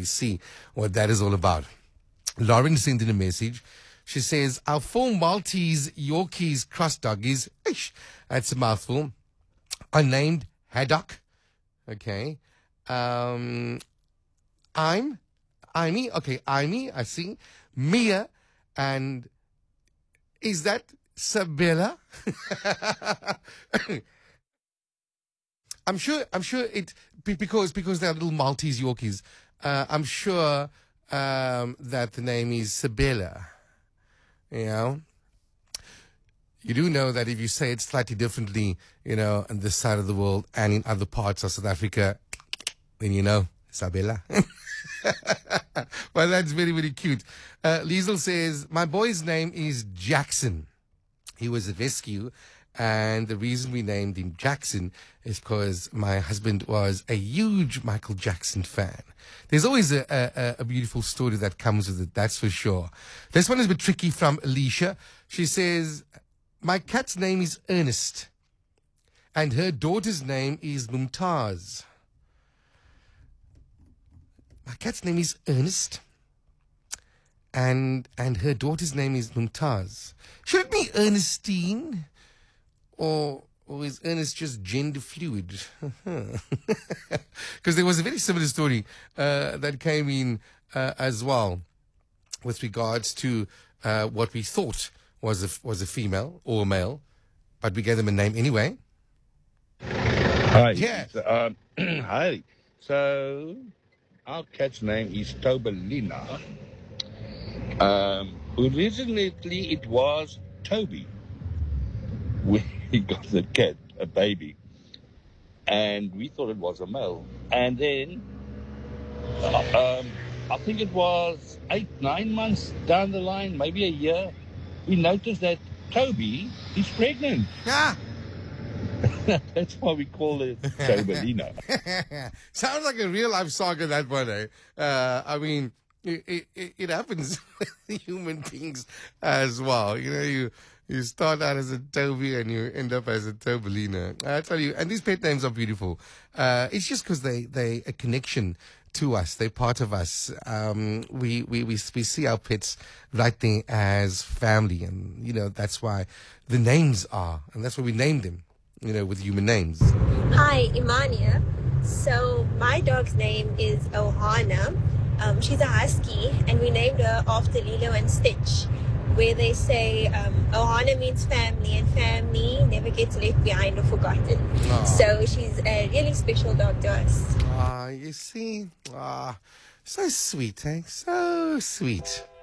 see what that is all about. Lauren sent in a message. She says, our 4 Maltese Yorkies cross doggies, that's a mouthful, are named Haddock. Okay. Imee, I see. Mia, and is that Sabella? I'm sure it, because they're little Maltese Yorkies, I'm sure that the name is Sabella. You know? You do know that if you say it slightly differently, on this side of the world and in other parts of South Africa, then you know, Sabella. Well, that's very, very cute. Liesel says, my boy's name is Jackson. He was a rescue, and the reason we named him Jackson is because my husband was a huge Michael Jackson fan. There's always a beautiful story that comes with it, that's for sure. This one is a bit tricky from Alicia. She says, my cat's name is Ernest, and her daughter's name is Mumtaz. My cat's name is Ernest, and her daughter's name is Mumtaz. Should it be Ernestine? Or is Ernest just gender fluid? Because there was a very similar story that came in as well with regards to what we thought was a female or a male, but we gave them a name anyway. Hi. Yeah. So, hi. So, our cat's name is Tobalina. Originally, it was Toby. We got the cat, a baby, and we thought it was a male. And then, I think it was 8-9 months down the line, maybe a year, we noticed that Toby is pregnant. Ah! That's why we call it Tobalina. Sounds like a real life saga, that one, eh? I mean, it happens with human beings as well. You start out as a Toby and you end up as a Tobalina. I tell you, and these pet names are beautiful. It's just because they a connection to us. They're part of us. We see our pets right there as family, and that's why the names are, and that's why we named them. With human names. Hi, Imania. So my dog's name is Ohana. She's a husky, and we named her after Lilo and Stitch, where they say Ohana means family, and family never gets left behind or forgotten. Aww. So she's a really special dog to us. You see? So sweet, eh? So sweet.